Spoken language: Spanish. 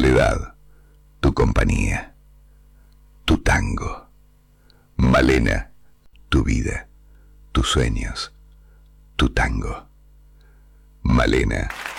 soledad, tu compañía, tu tango. Malena, tu vida, tus sueños, tu tango. Malena.